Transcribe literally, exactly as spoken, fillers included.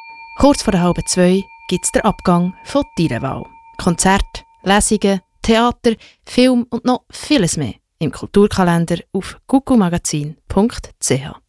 Kurz vor der halben zwei gibt es den Abgang von deiner Wahl. Konzerte, Lesungen, Theater, Film und noch vieles mehr im Kulturkalender auf gucumagazin punkt c h.